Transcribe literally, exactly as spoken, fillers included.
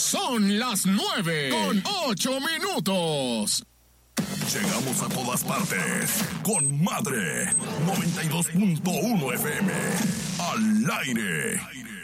Son las nueve con ocho minutos. Llegamos a todas partes con Madre noventa y dos punto uno F M. Al aire.